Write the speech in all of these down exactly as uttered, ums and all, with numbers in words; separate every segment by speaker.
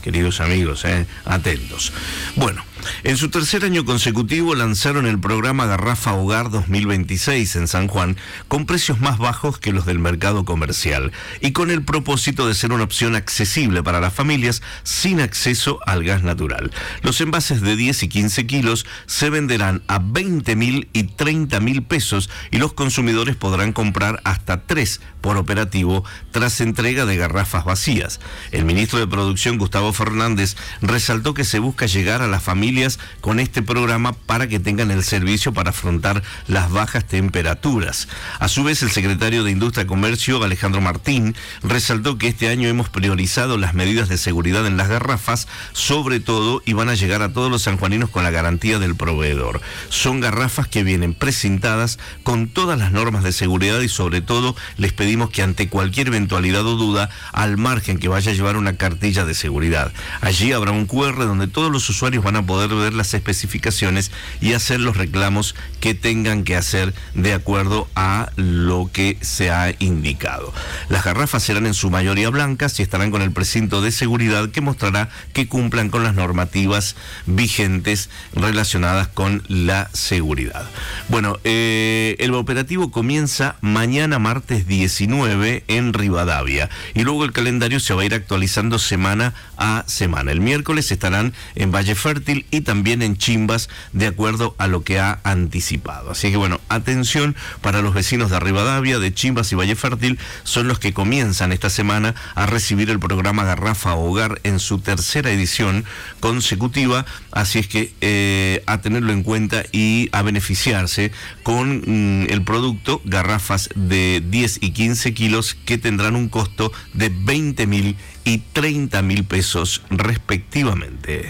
Speaker 1: queridos amigos, ¿eh? Atentos. Bueno, en su tercer año consecutivo lanzaron el programa Garrafa Hogar dos mil veintiséis en San Juan, con precios más bajos que los del mercado comercial y con el propósito de ser una opción accesible para las familias sin acceso al gas natural. Los envases de diez y quince kilos se venderán a veinte mil y treinta mil pesos y los consumidores podrán comprar hasta tres por operativo tras entrega de garrafas vacías. El ministro de Producción, Gustavo Fernández, resaltó que se busca llegar a las familias con este programa para que tengan el servicio para afrontar las bajas temperaturas. A su vez, el secretario de Industria y Comercio, Alejandro Martín, resaltó que este año hemos priorizado las medidas de seguridad en las garrafas, sobre todo, y van a llegar a todos los sanjuaninos con la garantía del proveedor. Son garrafas que vienen precintadas con todas las normas de seguridad y sobre todo les pedimos que ante cualquier eventualidad o duda, al margen que vaya a llevar una cartilla de seguridad. Allí habrá un cu erre donde todos los usuarios van a poder ver las especificaciones y hacer los reclamos que tengan que hacer de acuerdo a lo que se ha indicado. Las garrafas serán en su mayoría blancas y estarán con el precinto de seguridad que mostrará que cumplan con las normativas vigentes relacionadas con la seguridad. Bueno, eh, el operativo comienza mañana martes diecinueve en Rivadavia y luego el calendario se va a ir actualizando semana a semana. El miércoles estarán en Valle Fértil y también en Chimbas, de acuerdo a lo que ha anticipado. Así que bueno, atención para los vecinos de Rivadavia, de Chimbas y Valle Fértil, son los que comienzan esta semana a recibir el programa Garrafa Hogar en su tercera edición consecutiva, así es que eh, a tenerlo en cuenta y a beneficiarse con mm, el producto, garrafas de diez y quince kilos que tendrán un costo de veinte mil y treinta mil pesos respectivamente.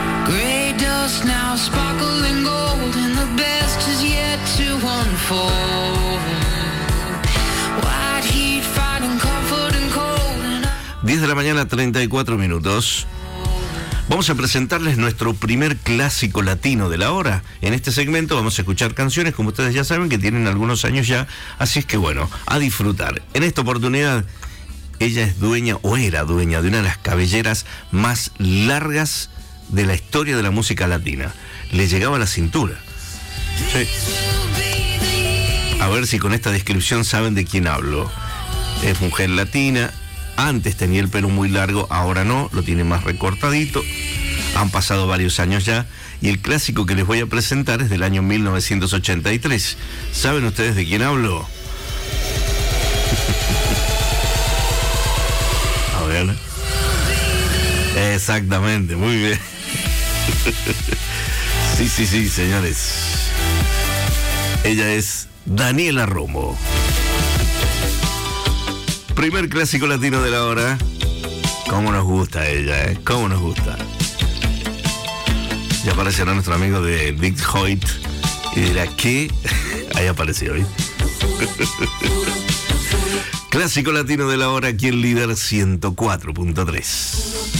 Speaker 1: Gray dust now sparkling gold and the best is yet to unfold. White heat fighting comfort and cold. diez de la mañana, treinta y cuatro minutos. Vamos a presentarles nuestro primer clásico latino de la hora. En este segmento vamos a escuchar canciones, como ustedes ya saben, que tienen algunos años ya, así es que bueno, a disfrutar. En esta oportunidad, ella es dueña, o era dueña, de una de las cabelleras más largas de la historia de la música latina. Le llegaba a la cintura. Sí. A ver si con esta descripción saben de quién hablo. Es mujer latina. Antes tenía el pelo muy largo, ahora no, lo tiene más recortadito. Han pasado varios años ya y el clásico que les voy a presentar es del año mil novecientos ochenta y tres. ¿Saben ustedes de quién hablo? A ver. Exactamente, muy bien. Sí, sí, sí, señores. Ella es Daniela Romo. Primer clásico latino de la hora. Cómo nos gusta ella, ¿eh? Cómo nos gusta. Ya aparecerá nuestro amigo de Dick Hoyt y dirá, ¿qué? Ahí apareció, ¿eh? Clásico latino de la hora aquí en Líder ciento cuatro punto tres.